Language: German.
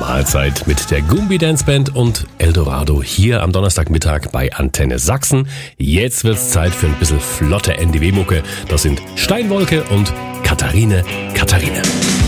Mahlzeit mit der Gumbi Dance Band und Eldorado hier am Donnerstagmittag bei Antenne Sachsen. Jetzt wird's Zeit für ein bisschen flotte NDW-Mucke. Das sind Steinwolke und Katharine.